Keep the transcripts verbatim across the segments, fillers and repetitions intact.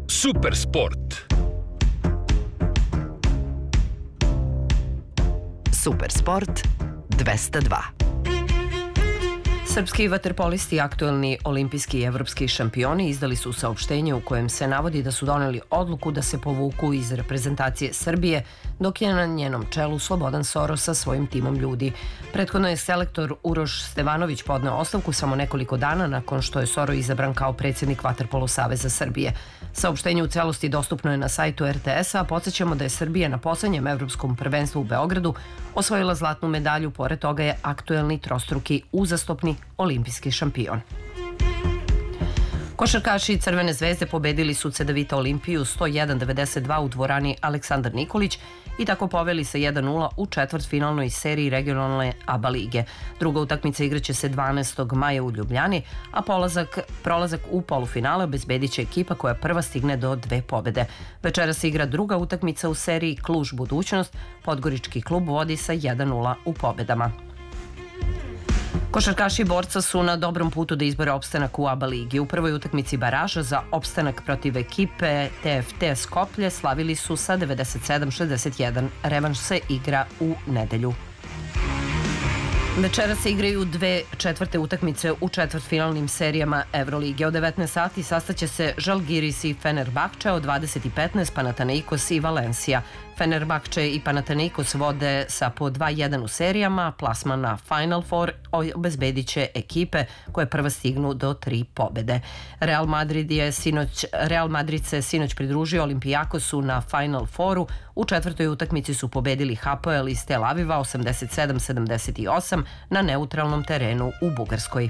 Super sport. Super sport dvesta dva. Srpski vaterpolisti, aktuelni olimpijski i evropski šampioni, izdali su saopštenje u kojem se navodi da su doneli odluku da se povuku iz reprezentacije Srbije, dok je na njenom čelu Slobodan Soros sa svojim timom ljudi. Prethodno je selektor Uroš Stevanović podneo ostavku samo nekoliko dana nakon što je Soro izabran kao predsjednik Vaterpolo saveza Srbije. Saopštenje u celosti dostupno je na sajtu er te es-a, a podsjećamo da je Srbija na poslednjem evropskom prvenstvu u Beogradu osvojila zlatnu medalju, pored toga je aktuelni trostruki uzastopni olimpijski šampion. Košarkaši Crvene zvezde pobedili su Cedevita Olimpiju sto jedan devedeset dva u dvorani Aleksandar Nikolić i tako poveli se jedan nula u četvrtfinalnoj seriji regionalne A B A lige. Druga utakmica igraće se dvanaestog maja u Ljubljani, a polazak, prolazak u polufinale obezbedit će ekipa koja prva stigne do dve pobede. Večera se igra druga utakmica u seriji Kluž Budućnost. Podgorički klub vodi sa jedan nula u pobedama. Košarkaši Borca su na dobrom putu da izbore opstanak u A B A ligi. U prvoj utakmici baraža za opstanak protiv ekipe te ef te Skoplje slavili su sa devedeset sedam šezdeset jedan. Revanš se igra u nedelju. Večera se igraju dve četvrte utakmice u četvrtfinalnim serijama Evrolige. Od devetnaest sati sastaće se Žalgiris i Fenerbahče, od dvadeset i petnaest Panathinaikos i Valencia. Fenerbahče i Panathinaikos vode sa po dva jedan u serijama, plasman na Final Four obezbedit će ekipe koje prva stignu do tri pobede. Real Madrid je sinoć, Real Madrid se sinoć pridružio Olimpijakosu na Final Fouru. U četvrtoj utakmici su pobedili Hapoel iz Tel Aviva osamdeset sedam sedamdeset osam na neutralnom terenu u Bugarskoj.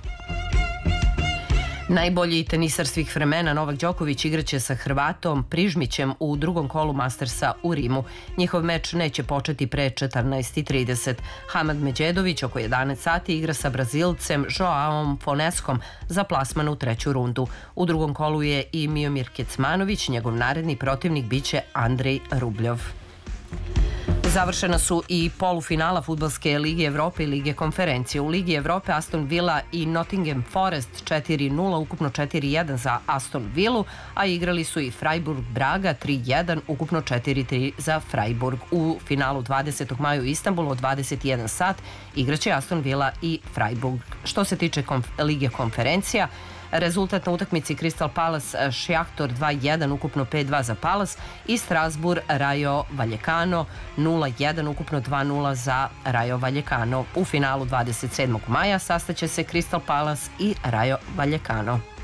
Najbolji tenisar svih vremena Novak Đoković igraće sa Hrvatom Prižmićem u drugom kolu Mastersa u Rimu. Njihov meč neće početi pre četrnaest i trideset. Hamad Međedović oko jedanaest sati igra sa Brazilcem Joaom Foneskom za plasman u treću rundu. U drugom kolu je i Miomir Kecmanović, njegov naredni protivnik biće Andrej Rubljov. Završena su i polufinala Fudbalske lige Evrope i Lige konferencije. U Ligi Evrope Aston Villa i Nottingham Forest četiri nula, ukupno četiri jedan za Aston Villu, a igrali su i Freiburg Braga tri jedan, ukupno četiri tri za Freiburg. U finalu dvadesetog maja u Istanbulu od dvadeset jedan sat igraće Aston Villa i Freiburg. Što se tiče konf- Lige konferencija, rezultat na utakmici Crystal Palace Shakhtar dva jedan, ukupno pet dva za Palace, i Strasbourg Rayo Vallecano nula jedan, ukupno dva nula za Rayo Vallecano. U finalu dvadeset sedmog maja sastaće se Crystal Palace i Rayo Vallecano.